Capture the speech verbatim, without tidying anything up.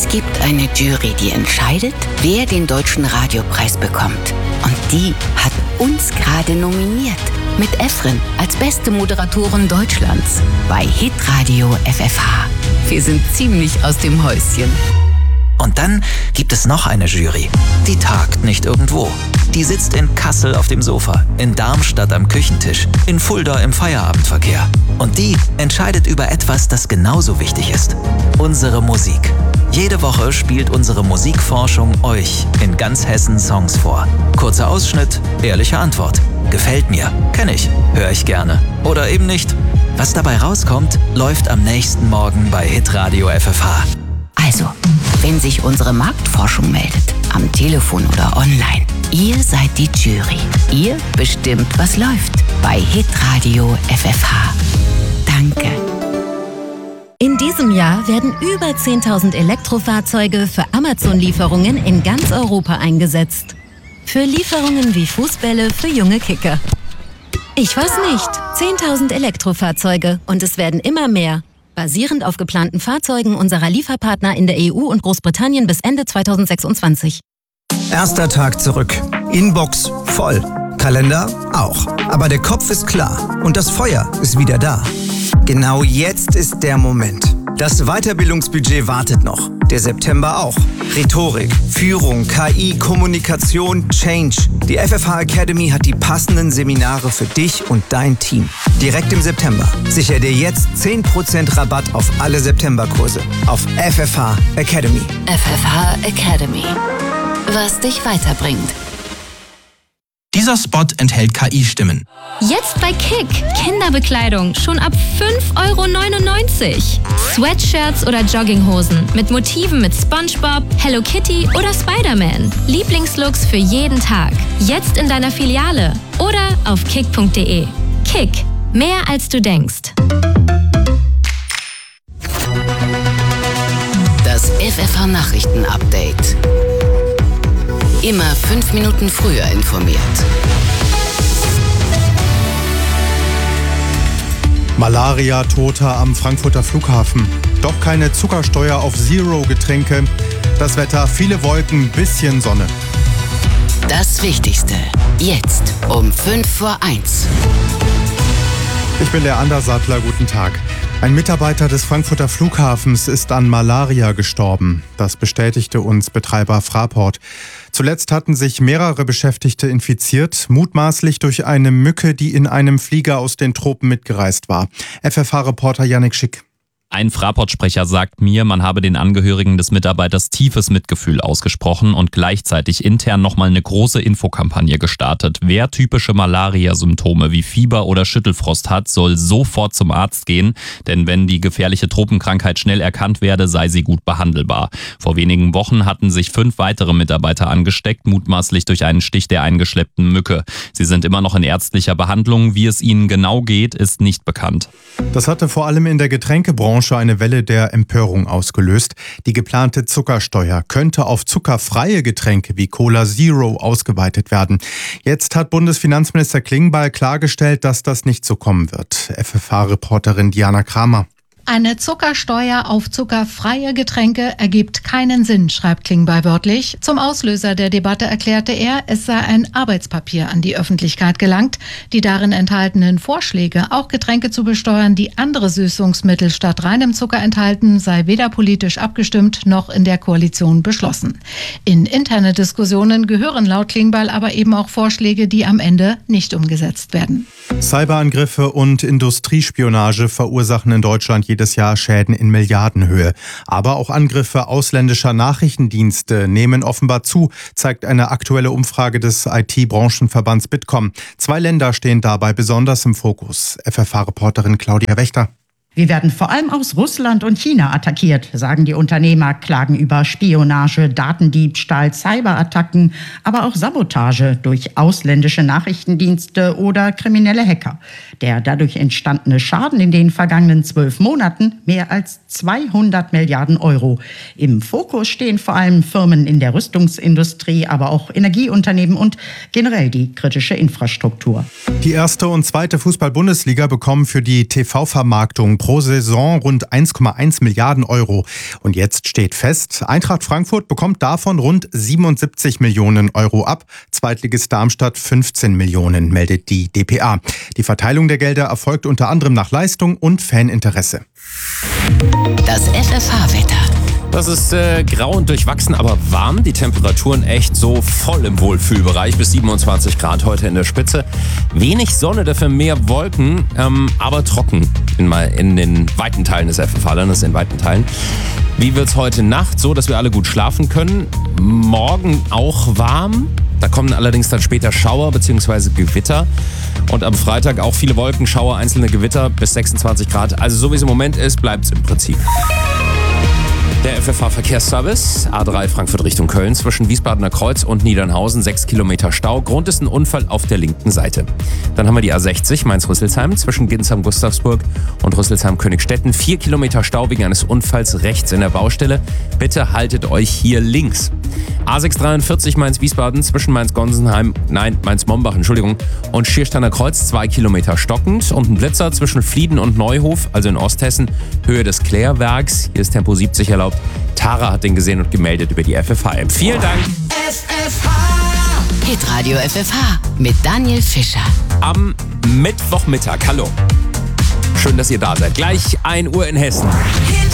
gibt eine Jury, die entscheidet, wer den Deutschen Radiopreis bekommt. Und die hat uns gerade nominiert. Mit Efren als beste Moderatorin Deutschlands bei Hitradio F F H. Wir sind ziemlich aus dem Häuschen. Und dann gibt es noch eine Jury. Die tagt nicht irgendwo. Die sitzt in Kassel auf dem Sofa, in Darmstadt am Küchentisch, in Fulda im Feierabendverkehr. Und die entscheidet über etwas, das genauso wichtig ist. Unsere Musik. Jede Woche spielt unsere Musikforschung euch in ganz Hessen Songs vor. Kurzer Ausschnitt, ehrliche Antwort. Gefällt mir, kenne ich, höre ich gerne. Oder eben nicht. Was dabei rauskommt, läuft am nächsten Morgen bei Hitradio F F H. Also, wenn sich unsere Marktforschung meldet, am Telefon oder online, ihr seid die Jury. Ihr bestimmt, was läuft bei Hitradio F F H. Danke. In diesem Jahr werden über zehntausend Elektrofahrzeuge für Amazon-Lieferungen in ganz Europa eingesetzt. Für Lieferungen wie Fußbälle für junge Kicker. Ich weiß nicht, zehntausend Elektrofahrzeuge und es werden immer mehr. Basierend auf geplanten Fahrzeugen unserer Lieferpartner in der E U und Großbritannien bis Ende zweitausendsechsundzwanzig. Erster Tag zurück. Inbox voll. Kalender auch. Aber der Kopf ist klar und das Feuer ist wieder da. Genau jetzt ist der Moment. Das Weiterbildungsbudget wartet noch. Der September auch. Rhetorik, Führung, K I, Kommunikation, Change. Die F F H Academy hat die passenden Seminare für dich und dein Team. Direkt im September. Sicher dir jetzt zehn Prozent Rabatt auf alle Septemberkurse. Auf F F H Academy. F F H Academy. Was dich weiterbringt. Dieser Spot enthält K I-Stimmen. Jetzt bei Kick. Kinderbekleidung schon ab fünf Euro neunundneunzig. Sweatshirts oder Jogginghosen mit Motiven mit SpongeBob, Hello Kitty oder Spider-Man. Lieblingslooks für jeden Tag. Jetzt in deiner Filiale oder auf kick punkt de. Kick. Mehr als du denkst. Das F F H Nachrichten-Update. Immer fünf Minuten früher informiert. Malaria-Tote am Frankfurter Flughafen. Doch keine Zuckersteuer auf Zero-Getränke. Das Wetter, viele Wolken, bisschen Sonne. Das Wichtigste. Jetzt um fünf vor eins. Ich bin der Andersattler, guten Tag. Ein Mitarbeiter des Frankfurter Flughafens ist an Malaria gestorben. Das bestätigte uns Betreiber Fraport. Zuletzt hatten sich mehrere Beschäftigte infiziert, mutmaßlich durch eine Mücke, die in einem Flieger aus den Tropen mitgereist war. F F H-Reporter Yannick Schick. Ein Fraport-Sprecher sagt mir, man habe den Angehörigen des Mitarbeiters tiefes Mitgefühl ausgesprochen und gleichzeitig intern nochmal eine große Infokampagne gestartet. Wer typische Malaria-Symptome wie Fieber oder Schüttelfrost hat, soll sofort zum Arzt gehen, denn wenn die gefährliche Tropenkrankheit schnell erkannt werde, sei sie gut behandelbar. Vor wenigen Wochen hatten sich fünf weitere Mitarbeiter angesteckt, mutmaßlich durch einen Stich der eingeschleppten Mücke. Sie sind immer noch in ärztlicher Behandlung. Wie es ihnen genau geht, ist nicht bekannt. Das hatte vor allem in der Getränkebranche eine Welle der Empörung ausgelöst. Die geplante Zuckersteuer könnte auf zuckerfreie Getränke wie Cola Zero ausgeweitet werden. Jetzt hat Bundesfinanzminister Klingbeil klargestellt, dass das nicht so kommen wird. F F H-Reporterin Diana Kramer. Eine Zuckersteuer auf zuckerfreie Getränke ergibt keinen Sinn, schreibt Klingbeil wörtlich. Zum Auslöser der Debatte erklärte er, es sei ein Arbeitspapier an die Öffentlichkeit gelangt. Die darin enthaltenen Vorschläge, auch Getränke zu besteuern, die andere Süßungsmittel statt reinem Zucker enthalten, sei weder politisch abgestimmt noch in der Koalition beschlossen. In interne Diskussionen gehören laut Klingbeil aber eben auch Vorschläge, die am Ende nicht umgesetzt werden. Cyberangriffe und Industriespionage verursachen in Deutschland jedes Jahr Schäden in Milliardenhöhe. Aber auch Angriffe ausländischer Nachrichtendienste nehmen offenbar zu, zeigt eine aktuelle Umfrage des I T-Branchenverbands Bitkom. Zwei Länder stehen dabei besonders im Fokus. F F H-Reporterin Claudia Wächter. Wir werden vor allem aus Russland und China attackiert, sagen die Unternehmer, klagen über Spionage, Datendiebstahl, Cyberattacken, aber auch Sabotage durch ausländische Nachrichtendienste oder kriminelle Hacker. Der dadurch entstandene Schaden in den vergangenen zwölf Monaten mehr als zweihundert Milliarden Euro. Im Fokus stehen vor allem Firmen in der Rüstungsindustrie, aber auch Energieunternehmen und generell die kritische Infrastruktur. Die erste und zweite Fußball-Bundesliga bekommen für die T V-Vermarktung pro pro Saison rund eins Komma eins Milliarden Euro. Und jetzt steht fest, Eintracht Frankfurt bekommt davon rund siebenundsiebzig Millionen Euro ab. Zweitligist Darmstadt fünfzehn Millionen, meldet die D P A. Die Verteilung der Gelder erfolgt unter anderem nach Leistung und Faninteresse. Das F F H-Wetter. Das ist äh, grau und durchwachsen, aber warm. Die Temperaturen echt so voll im Wohlfühlbereich bis siebenundzwanzig Grad heute in der Spitze. Wenig Sonne, dafür mehr Wolken, ähm, aber trocken in, in den weiten Teilen des F F H-Landes, in weiten Teilen. Wie wird's heute Nacht? So, dass wir alle gut schlafen können. Morgen auch warm. Da kommen allerdings dann später Schauer bzw. Gewitter. Und am Freitag auch viele Wolken, Schauer, einzelne Gewitter bis sechsundzwanzig Grad. Also so wie es im Moment ist, bleibt es im Prinzip. Der F F H-Verkehrsservice, A drei Frankfurt Richtung Köln, zwischen Wiesbadener Kreuz und Niedernhausen, sechs Kilometer Stau. Grund ist ein Unfall auf der linken Seite. Dann haben wir die A sechzig, Mainz-Rüsselsheim, zwischen Ginsheim-Gustavsburg und Rüsselsheim-Königstetten. vier Kilometer Stau wegen eines Unfalls rechts in der Baustelle. Bitte haltet euch hier links. A sechs dreiundvierzig Mainz-Wiesbaden, zwischen Mainz-Gonsenheim, nein, Mainz-Mombach, Entschuldigung, und Schiersteiner Kreuz, zwei Kilometer stockend. Und ein Blitzer zwischen Flieden und Neuhof, also in Osthessen, Höhe des Klärwerks. Hier ist Tempo siebzig erlaubt. Tara hat den gesehen und gemeldet über die F F H-App. Vielen Dank. F F H. Hitradio F F H mit Daniel Fischer. Am Mittwochmittag, hallo. Schön, dass ihr da seid. Gleich ein Uhr in Hessen.